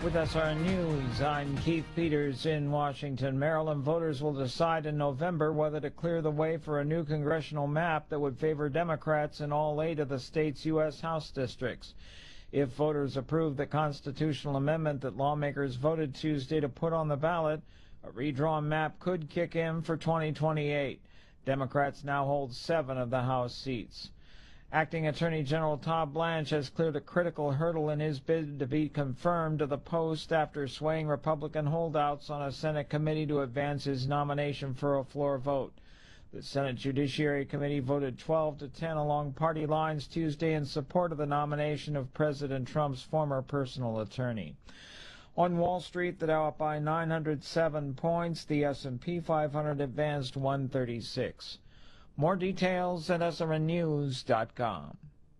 With SRN News, I'm Keith Peters in Washington. Maryland voters will decide in November whether to clear the way for a new congressional map that would favor Democrats in all 8 of the state's U.S. House districts. If voters approve the constitutional amendment that lawmakers voted Tuesday to put on the ballot, a redrawn map could kick in for 2028. Democrats now hold 7 of the House seats. Acting Attorney General Todd Blanche has cleared a critical hurdle in his bid to be confirmed to the post after swaying Republican holdouts on a Senate committee to advance his nomination for a floor vote. The Senate Judiciary Committee voted 12-10 along party lines Tuesday in support of the nomination of President Trump's former personal attorney. On Wall Street, the Dow up by 907 points. The S&P 500 advanced 136. More details at srnnews.com.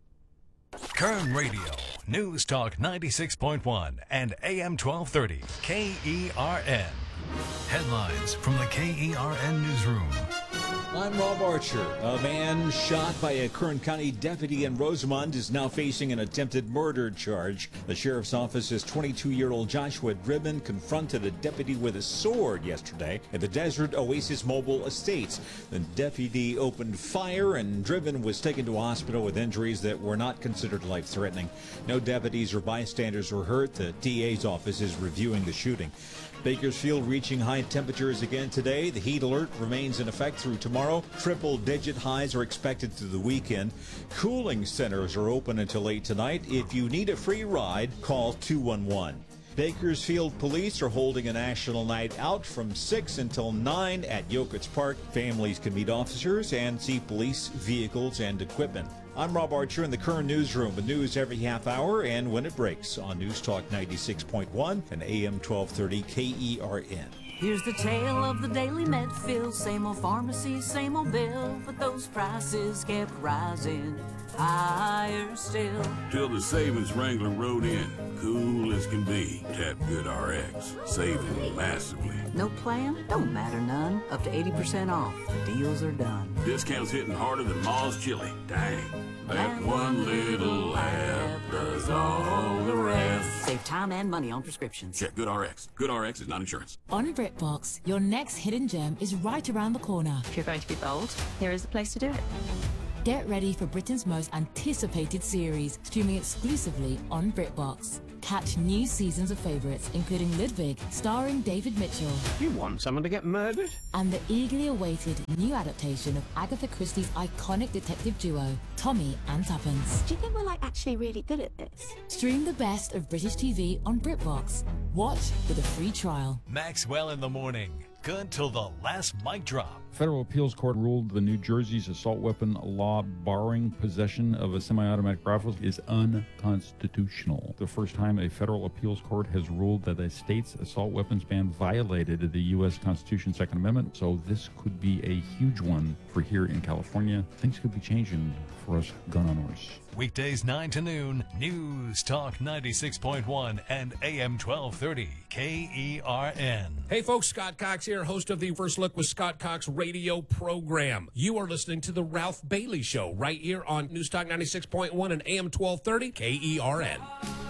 Kern Radio, News Talk 96.1 and AM 1230, KERN. Headlines from the KERN Newsroom. I'm Rob Archer. A man shot by a Kern County deputy in Rosamond is now facing an attempted murder charge. The sheriff's office says 22-year-old Joshua Driven confronted a deputy with a sword yesterday at the Desert Oasis Mobile Estates. The deputy opened fire and Driven was taken to a hospital with injuries that were not considered life-threatening. No deputies or bystanders were hurt. The DA's office is reviewing the shooting. Bakersfield reaching high temperatures again today. The heat alert remains in effect through tomorrow. Triple-digit highs are expected through the weekend. Cooling centers are open until 8 tonight. If you need a free ride, call 211. Bakersfield police are holding a national night out from 6 until 9 at Yokuts Park. Families can meet officers and see police vehicles and equipment. I'm Rob Archer in the Kern Newsroom, with news every half hour and when it breaks on News Talk 96.1 and AM 1230 KERN. Here's the tale of the daily Medfield, same old pharmacy, same old bill, but those prices kept rising higher still. Till the savings wrangler rode in, cool as can be. Tap GoodRx, saving massively. No plan? Don't matter none. Up to 80% off. The deals are done. Discounts hitting harder than Ma's chili. Dang. That one little app does all the rest. Save time and money on prescriptions. Check GoodRx. GoodRx is not insurance. On BritBox, your next hidden gem is right around the corner. If you're going to be bold, here is the place to do it. Get ready for Britain's most anticipated series, streaming exclusively on BritBox. Catch new seasons of favourites, including Ludwig, starring David Mitchell. You want someone to get murdered? And the eagerly awaited new adaptation of Agatha Christie's iconic detective duo, Tommy and Tuppence. Do you think we're actually really good at this? Stream the best of British TV on BritBox. Watch with a free trial. Maxwell in the morning. Good till the last mic drop. Federal appeals court ruled the New Jersey's assault weapon law barring possession of a semi-automatic rifle is unconstitutional. The first time a federal appeals court has ruled that a state's assault weapons ban violated the U.S. Constitution's Second Amendment, so this could be a huge one for here in California. Things could be changing for us gun owners. Weekdays 9 to noon, News Talk 96.1 and AM 1230, KERN. Hey folks, Scott Cox here, host of the First Look with Scott Cox radio program. You are listening to the Ralph Bailey Show right here on News Talk 96.1 and AM 1230, KERN.